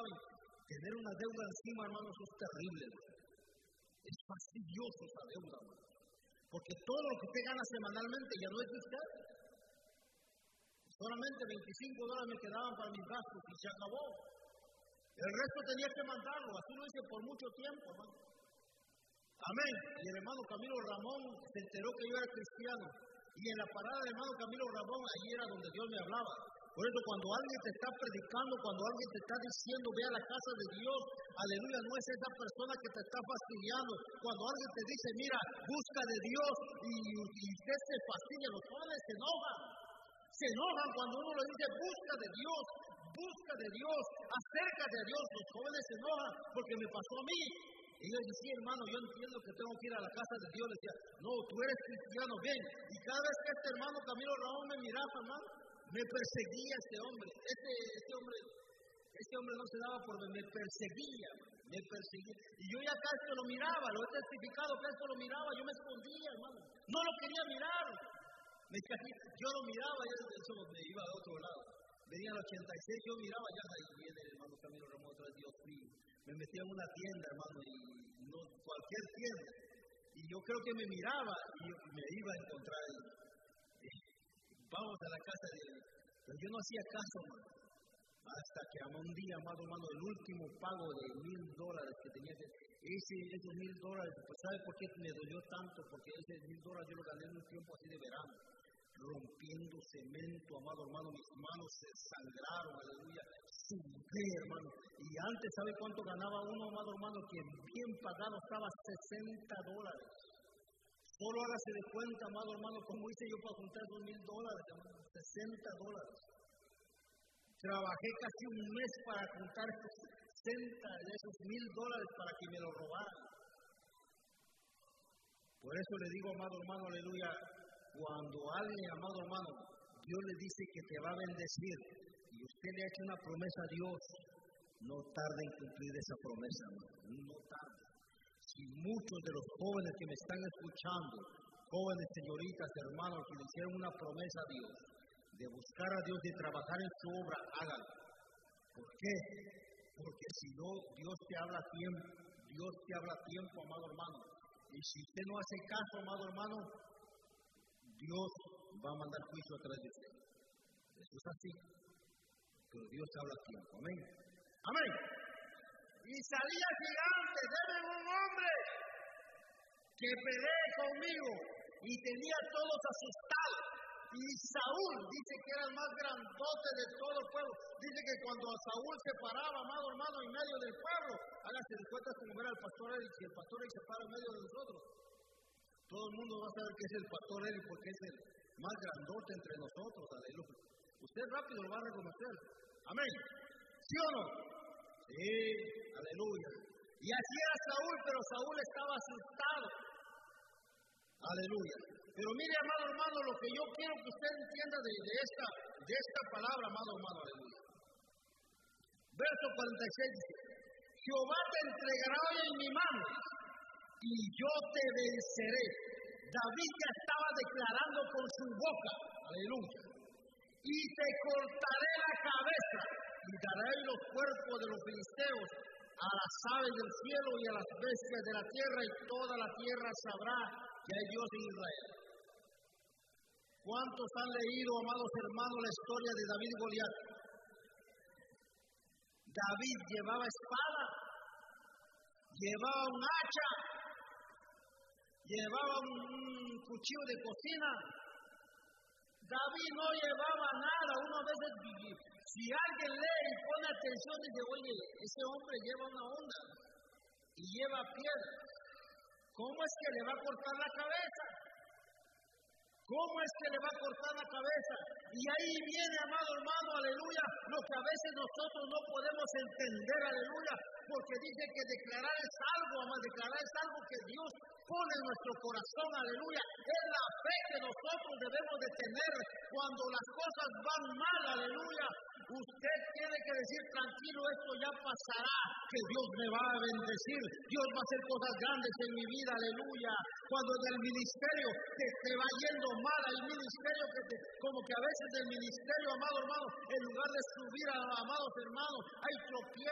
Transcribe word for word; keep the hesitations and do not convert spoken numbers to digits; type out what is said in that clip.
saben, tener una deuda encima, hermanos, es terrible. Es fastidioso esa deuda, hermano. Porque todo lo que usted gana semanalmente ya no es de usted. Solamente veinticinco dólares me quedaban para mis gastos y se acabó. El resto tenía que mandarlo. Así lo hice por mucho tiempo, hermano. Amén. Y el hermano Camilo Ramón se enteró que yo era cristiano. Y en la parada del hermano Camilo Ramón, allí era donde Dios me hablaba. Por eso cuando alguien te está predicando, cuando alguien te está diciendo, ve a la casa de Dios, aleluya, no es esa persona que te está fastidiando. Cuando alguien te dice, mira, busca de Dios, y, y usted se fastidia, los jóvenes se enojan. Se enojan cuando uno le dice, busca de Dios, busca de Dios, acércate a Dios. Los jóvenes se enojan porque me pasó a mí. Y yo decía, hermano, yo entiendo que tengo que ir a la casa de Dios. Le decía, no, tú eres cristiano, bien. Y cada vez que este hermano Camilo Ramón me miraba, hermano, me perseguía este hombre. Este, este hombre, este hombre no se daba por ver, me perseguía, me perseguía. Y yo ya casi lo miraba, lo he testificado, casi lo miraba, yo me escondía, hermano. No lo quería mirar. Me, yo lo miraba, y eso me iba a otro lado. Venía al ochenta y seis, yo miraba, ya ahí viene el hermano Camilo Ramón, otra vez, Dios mío. Me metía en una tienda, hermano, y no cualquier tienda. Y yo creo que me miraba y me iba a encontrar. Y, vamos a la casa de él. Pero yo no hacía caso, hermano. Hasta que un día, amado hermano, el último pago de mil dólares que tenía que... Ese, esos mil dólares, pues ¿sabe por qué me dolió tanto? Porque ese mil dólares yo lo gané en un tiempo así de verano. Rompiendo cemento, amado hermano, mis manos se sangraron, aleluya, sudé, hermano. Y antes, ¿sabe cuánto ganaba uno, amado hermano? Que bien pagado estaba sesenta dólares. Solo hágase de cuenta, amado hermano, como hice yo para juntar dos mil dólares, sesenta dólares. Trabajé casi un mes para juntar sesenta de esos mil dólares para que me lo robaran. Por eso le digo, amado hermano, aleluya, cuando alguien, amado hermano, Dios le dice que te va a bendecir y usted le ha hecho una promesa a Dios, no tarde en cumplir esa promesa, hermano, no tarde. Si muchos de los jóvenes que me están escuchando, jóvenes, señoritas, hermanos, que le hicieron una promesa a Dios, de buscar a Dios, de trabajar en su obra, háganlo. ¿Por qué? Porque si no, Dios te habla a tiempo, Dios te habla a tiempo, amado hermano. Y si usted no hace caso, amado hermano, Dios va a mandar juicio atrás de usted. Eso es así. Pero Dios te habla a tiempo. Amén. Amén. Y salía gigante, debe un hombre que pelee conmigo. Y tenía a todos asustados. Y Saúl dice que era el más grandote de todo el pueblo. Dice que cuando Saúl se paraba, amado hermano, en medio del pueblo, hágase de cuenta como ver al pastor Eric. Si el pastor Eric se para en medio de nosotros, todo el mundo va a saber que es el pastor Eric porque es el más grandote entre nosotros. Aleluya. Usted rápido lo va a reconocer. Amén. ¿Sí o no? Sí. Aleluya. Y así era Saúl, pero Saúl estaba asustado. Aleluya. Pero mire, amado hermano, lo que yo quiero que usted entienda de, de, esta, de esta palabra, amado hermano, aleluya. Verso cuarenta y seis dice, Jehová te entregará hoy en mi mano y yo te venceré. David ya estaba declarando con su boca, aleluya, y te cortaré la cabeza y daré los cuerpos de los filisteos a las aves del cielo y a las bestias de la tierra, y toda la tierra sabrá que hay Dios en Israel. ¿Cuántos han leído, amados hermanos, la historia de David y Goliat? David llevaba espada, llevaba un hacha, llevaba un, un cuchillo de cocina. David no llevaba nada. Uno a veces, si alguien lee y pone atención, dice, oye, ese hombre lleva una onda y lleva piedras. ¿Cómo es que le va a cortar la cabeza? ¿Cómo es que le va a cortar la cabeza? Y ahí viene, amado hermano, aleluya, lo que a veces nosotros no podemos entender, aleluya, porque dice que declarar es algo, amado, declarar es algo que Dios pone en nuestro corazón, aleluya. Es la fe que nosotros debemos de tener cuando las cosas van mal, aleluya. Usted tiene que decir, tranquilo, esto ya pasará, que Dios me va a bendecir, Dios va a hacer cosas grandes en mi vida, aleluya. Cuando en el ministerio te, te va yendo mal, el ministerio que te, como que a veces del ministerio, amado hermano, en lugar de subir a amados hermanos, hay tropiezos.